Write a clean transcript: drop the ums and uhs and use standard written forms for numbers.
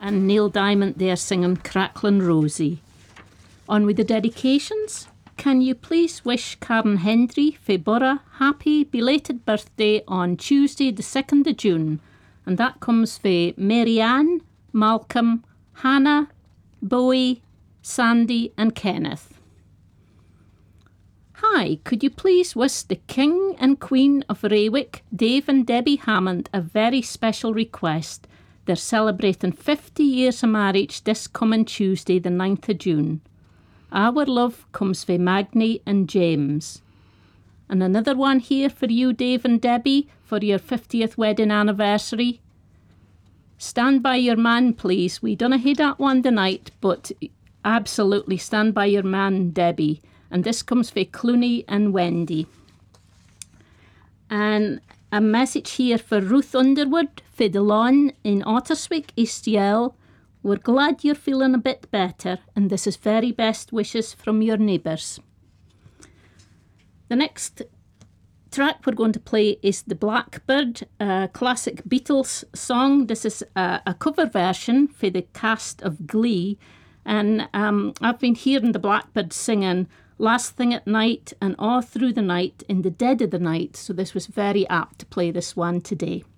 and Neil Diamond there singing Cracklin' Rosie. On with the dedications. Can you please wish Karen Hendry fae Borough happy belated birthday on Tuesday the 2nd of June? And that comes fae Marianne, Malcolm, Hannah, Bowie, Sandy and Kenneth. Hi, could you please wish the King and Queen of Raywick, Dave and Debbie Hammond, a very special request. They're celebrating 50 years of marriage this coming Tuesday, the 9th of June. Our love comes from Magni and James. And another one here for you, Dave and Debbie, for your 50th wedding anniversary. Stand by your man, please. We don't hear that one tonight, but absolutely stand by your man, Debbie. And this comes from Clooney and Wendy. And a message here for Ruth Underwood, for the lawn in Otterswick, East Yell. We're glad you're feeling a bit better, and this is very best wishes from your neighbours. The next track we're going to play is The Blackbird, a classic Beatles song. This is a cover version for the cast of Glee, and I've been hearing the Blackbird singing last thing at night and all through the night in the dead of the night, so this was very apt to play this one today.